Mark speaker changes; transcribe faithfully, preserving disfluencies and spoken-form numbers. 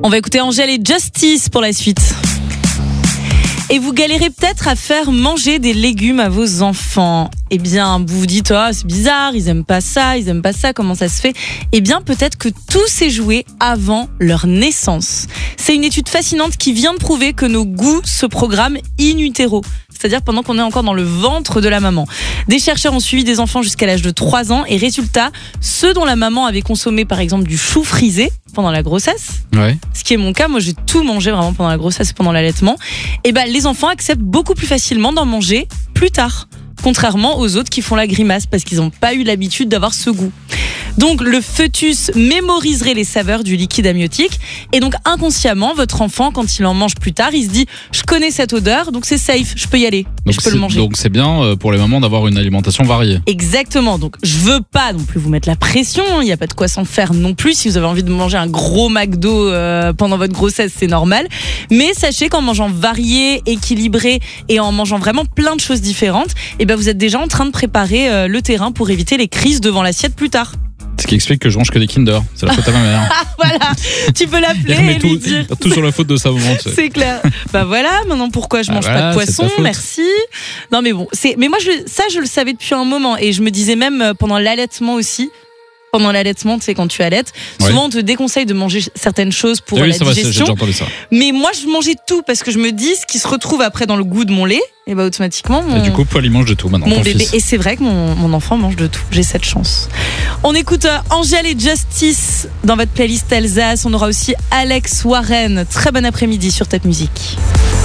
Speaker 1: On va écouter Angèle et Justice pour la suite. Et vous galérez peut-être à faire manger des légumes à vos enfants. Eh bien, vous vous dites, oh, c'est bizarre, ils aiment pas ça, ils aiment pas ça, comment ça se fait ? Eh bien, peut-être que tout s'est joué avant leur naissance. C'est une étude fascinante qui vient de prouver que nos goûts se programment in utero. C'est-à-dire pendant qu'on est encore dans le ventre de la maman. Des chercheurs ont suivi des enfants jusqu'à l'âge de trois ans et résultat, ceux dont la maman avait consommé par exemple du chou frisé pendant la grossesse,
Speaker 2: ouais.
Speaker 1: ce qui est mon cas, moi j'ai tout mangé vraiment pendant la grossesse et pendant l'allaitement, et ben les enfants acceptent beaucoup plus facilement d'en manger plus tard, contrairement aux autres qui font la grimace parce qu'ils n'ont pas eu l'habitude d'avoir ce goût. Donc le fœtus mémoriserait les saveurs du liquide amniotique et donc inconsciemment votre enfant quand il en mange plus tard il se dit je connais cette odeur donc c'est safe, je peux y aller et je peux le manger.
Speaker 2: Donc c'est bien pour les mamans d'avoir une alimentation variée.
Speaker 1: Exactement, donc je veux pas non plus vous mettre la pression, il n'y a pas de quoi s'en faire non plus, si vous avez envie de manger un gros McDo euh, pendant votre grossesse c'est normal, mais sachez qu'en mangeant varié, équilibré et en mangeant vraiment plein de choses différentes, et ben vous êtes déjà en train de préparer euh, le terrain pour éviter les crises devant l'assiette plus tard.
Speaker 2: Ce qui explique que je mange que des Kinder. C'est la faute à ma mère.
Speaker 1: Voilà, tu peux l'appeler et, et
Speaker 2: tout,
Speaker 1: lui dire.
Speaker 2: Tout sur la faute de sa maman. Tu sais.
Speaker 1: C'est clair. Bah voilà, maintenant pourquoi je mange
Speaker 2: ah voilà,
Speaker 1: pas de poisson, merci. Non mais bon, c'est. Mais moi je, ça je le savais depuis un moment et je me disais même pendant l'allaitement aussi. Pendant l'allaitement, tu sais, quand tu allaites, souvent ouais. on te déconseille de manger certaines choses pour
Speaker 2: oui,
Speaker 1: la
Speaker 2: ça
Speaker 1: digestion.
Speaker 2: Va, j'ai déjà entendu ça.
Speaker 1: Mais moi, je mangeais tout parce que je me dis, ce qui se retrouve après dans le goût de mon lait, et bah automatiquement. Mon...
Speaker 2: Et du coup, Paul, il mange de tout maintenant.
Speaker 1: Mon bébé. Fils. Et c'est vrai que mon, mon enfant mange de tout. J'ai cette chance. On écoute euh, Angèle et Justice dans votre playlist Alsace. On aura aussi Alex Warren. Très bon après-midi sur Top Musique.